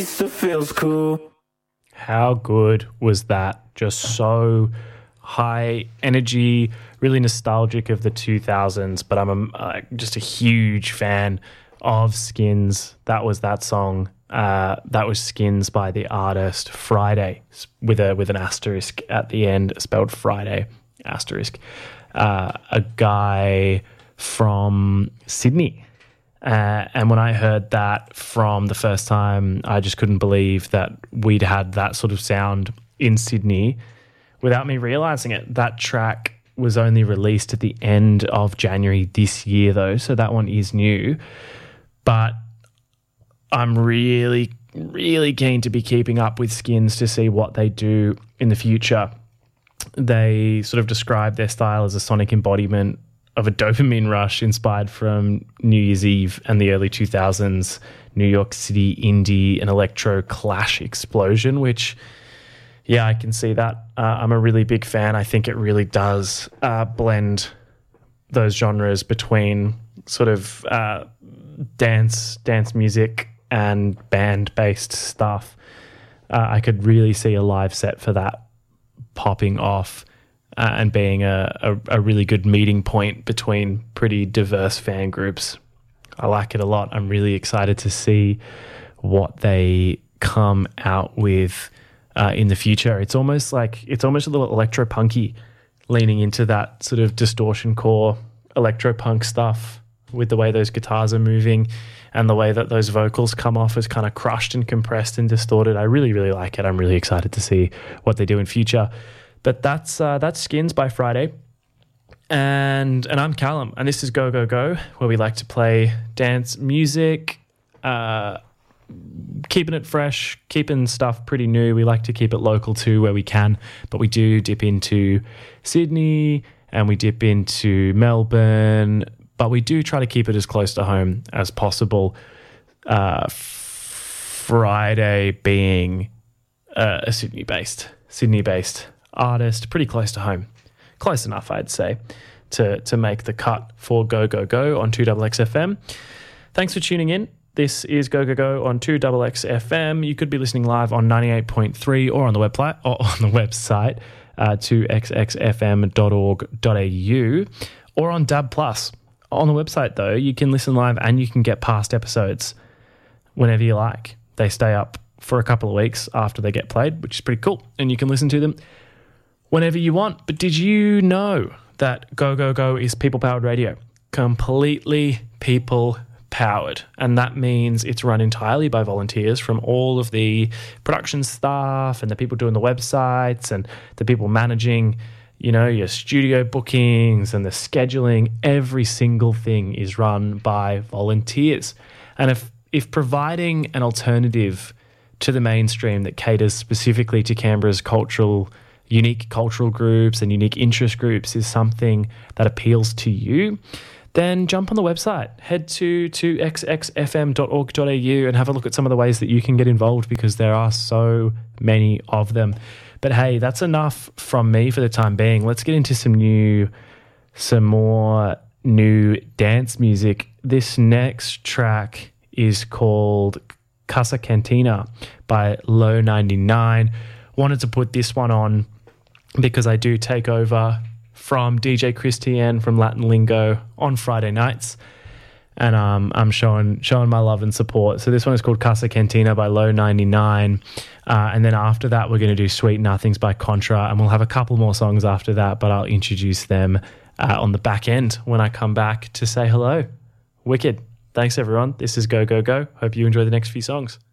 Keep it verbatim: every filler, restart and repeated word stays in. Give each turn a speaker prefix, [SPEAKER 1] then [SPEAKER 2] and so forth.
[SPEAKER 1] Still feels cool.
[SPEAKER 2] How good was that? Just so high energy, really nostalgic of the two thousands, but I'm a, uh, just a huge fan of Skins. That was that song. Uh, that was Skins by the artist Friday with a with an asterisk at the end, spelled Friday, asterisk. Uh, a guy from Sydney. Uh, and when I heard that from the first time, I just couldn't believe that we'd had that sort of sound in Sydney without me realising it. That track was only released at the end of January this year, though, so that one is new. But I'm really, really keen to be keeping up with Skins to see what they do in the future. They sort of describe their style as a sonic embodiment of a dopamine rush inspired from New Year's Eve and the early two thousands New York City indie and electro clash explosion, which, yeah, I can see that. Uh, I'm a really big fan. I think it really does uh, blend those genres between sort of uh, dance, dance music and band-based stuff. Uh, I could really see a live set for that popping off uh, and being a, a, a really good meeting point between pretty diverse fan groups. I like it a lot. I'm really excited to see what they come out with uh, in the future. It's almost like, it's almost a little electro-punky, leaning into that sort of distortion core electro-punk stuff with the way those guitars are moving and the way that those vocals come off as kind of crushed and compressed and distorted. I really, really like it. I'm really excited to see what they do in future. But that's uh, that's Skins by Friday. And and I'm Callum, and this is Go Go Go, where we like to play dance music, uh, keeping it fresh, keeping stuff pretty new. We like to keep it local too where we can, but we do dip into Sydney and we dip into Melbourne, but we do try to keep it as close to home as possible. Uh, Friday being uh, a Sydney-based, Sydney-based artist, pretty close to home. Close enough, I'd say, to to make the cut for Go Go Go on two X X F M. Thanks for tuning in. This is Go Go Go on two X X F M. You could be listening live on ninety-eight point three or on the website, or on the website, uh, two x x f m dot org dot a u, or on D A B plus. On the website, though, you can listen live and you can get past episodes whenever you like. They stay up for a couple of weeks after they get played, which is pretty cool, and you can listen to them whenever you want. But did you know that Go Go Go is people-powered radio? Completely people-powered. And that means it's run entirely by volunteers from all of the production staff and the people doing the websites and the people managing, you know, your studio bookings and the scheduling. Every single thing is run by volunteers. And if if providing an alternative to the mainstream that caters specifically to Canberra's cultural unique cultural groups and unique interest groups is something that appeals to you, then jump on the website, head to two x x f m dot org dot a u and have a look at some of the ways that you can get involved, because there are so many of them. But hey, that's enough from me for the time being. Let's get into some new, some more new dance music. This next track is called Casa Cantina by Low ninety-nine. Wanted to put this one on because I do take over from D J Christian from Latin Lingo on Friday nights, and um, I'm showing showing my love and support. So this one is called Casa Cantina by Low ninety-nine, uh, and then after that we're going to do Sweet Nothings by Contra, and we'll have a couple more songs after that, but I'll introduce them uh, on the back end when I come back to say hello. Wicked. Thanks everyone. This is Go Go Go. Hope you enjoy the next few songs.